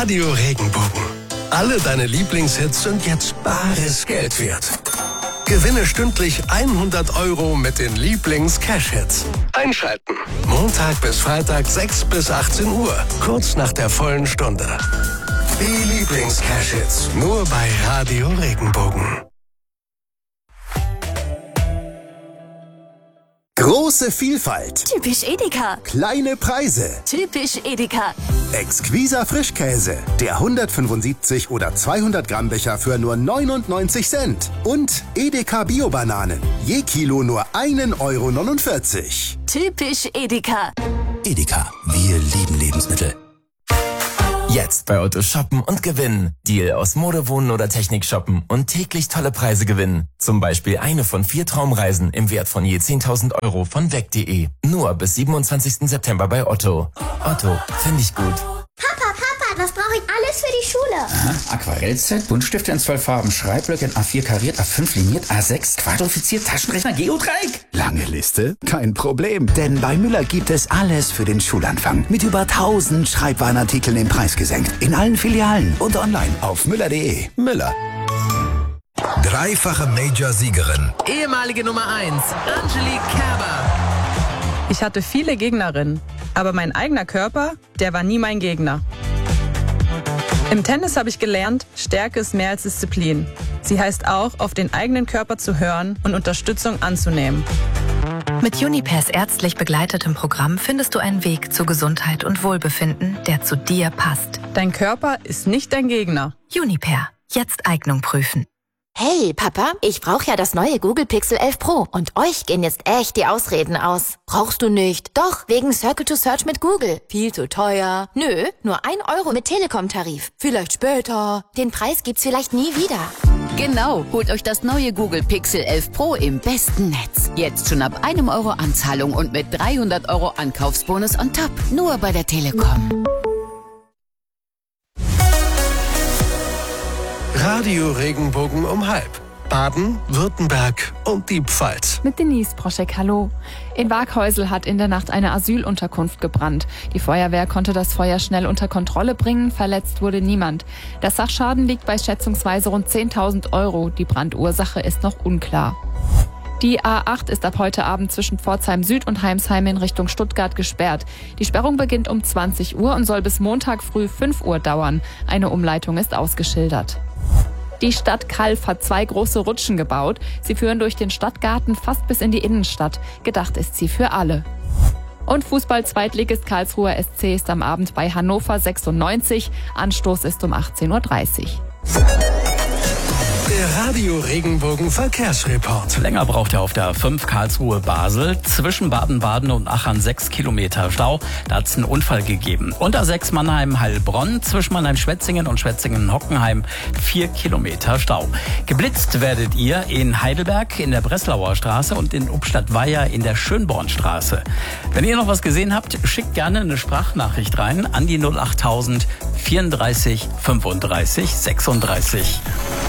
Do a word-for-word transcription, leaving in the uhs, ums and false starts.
Radio Regenbogen. Alle deine Lieblingshits sind jetzt bares Geld wert. Gewinne stündlich hundert Euro mit den Lieblings-Cash-Hits. Einschalten. Montag bis Freitag sechs bis achtzehn Uhr. Kurz nach der vollen Stunde. Die Lieblings-Cash-Hits. Nur bei Radio Regenbogen. Große Vielfalt. Typisch Edeka. Kleine Preise. Typisch Edeka. Exquiser Frischkäse. Der hundertfünfundsiebzig oder zweihundert Gramm Becher für nur neunundneunzig Cent. Und Edeka Bio-Bananen. Je Kilo nur ein Euro neunundvierzig. Typisch Edeka. Edeka. Wir lieben Lebensmittel. Jetzt bei Otto shoppen und gewinnen. Deal aus Mode, Wohnen oder Technik shoppen und täglich tolle Preise gewinnen. Zum Beispiel eine von vier Traumreisen im Wert von je zehntausend Euro von weg punkt de. Nur bis siebenundzwanzigsten September bei Otto. Otto, finde ich gut. Papa, Papa, was brauche ich alles für die Schule? Aha, Aquarellset, Buntstifte in zwölf Farben, Schreibblöcke in A vier kariert, A fünf liniert, A sechs quadrifiziert, Taschenrechner, Geodreieck. Lange Liste? Kein Problem. Denn bei Müller gibt es alles für den Schulanfang. Mit über tausend Schreibwarenartikeln im Preis gesenkt. In allen Filialen und online auf müller punkt de. Müller. Dreifache Major-Siegerin. Ehemalige Nummer eins, Angelique Kerber. Ich hatte viele Gegnerinnen, aber mein eigener Körper, der war nie mein Gegner. Im Tennis habe ich gelernt, Stärke ist mehr als Disziplin. Sie heißt auch, auf den eigenen Körper zu hören und Unterstützung anzunehmen. Mit Junipers ärztlich begleitetem Programm findest du einen Weg zu Gesundheit und Wohlbefinden, der zu dir passt. Dein Körper ist nicht dein Gegner. Juniper. Jetzt Eignung prüfen. Hey, Papa, ich brauche ja das neue Google Pixel elf Pro und euch gehen jetzt echt die Ausreden aus. Brauchst du nicht? Doch, wegen Circle to Search mit Google. Viel zu teuer. Nö, nur ein Euro mit Telekom-Tarif. Vielleicht später. Den Preis gibt's vielleicht nie wieder. Genau, holt euch das neue Google Pixel elf Pro im besten Netz. Jetzt schon ab einem Euro Anzahlung und mit dreihundert Euro Ankaufsbonus on top. Nur bei der Telekom. Radio Regenbogen um halb. Baden, Württemberg und die Pfalz. Mit Denise Broschek, hallo. In Waghäusel hat in der Nacht eine Asylunterkunft gebrannt. Die Feuerwehr konnte das Feuer schnell unter Kontrolle bringen, verletzt wurde niemand. Der Sachschaden liegt bei schätzungsweise rund zehntausend Euro. Die Brandursache ist noch unklar. Die A acht ist ab heute Abend zwischen Pforzheim Süd und Heimsheim in Richtung Stuttgart gesperrt. Die Sperrung beginnt um zwanzig Uhr und soll bis Montag früh fünf Uhr dauern. Eine Umleitung ist ausgeschildert. Die Stadt Calw hat zwei große Rutschen gebaut. Sie führen durch den Stadtgarten fast bis in die Innenstadt. Gedacht ist sie für alle. Und Fußball-Zweitligist Karlsruher S C ist am Abend bei Hannover sechsundneunzig. Anstoß ist um achtzehn Uhr dreißig. Der Radio Regenbogen Verkehrsreport. Länger braucht er auf der A fünf Karlsruhe-Basel. Zwischen Baden-Baden und Aachen sechs Kilometer Stau. Da hat es einen Unfall gegeben. Und A sechs Mannheim-Heilbronn. Zwischen Mannheim-Schwetzingen und Schwetzingen-Hockenheim vier Kilometer Stau. Geblitzt werdet ihr in Heidelberg in der Breslauer Straße und in Ubstadt-Weiher in der Schönbornstraße. Wenn ihr noch was gesehen habt, schickt gerne eine Sprachnachricht rein an die null achttausend vierunddreißig fünfunddreißig sechsunddreißig.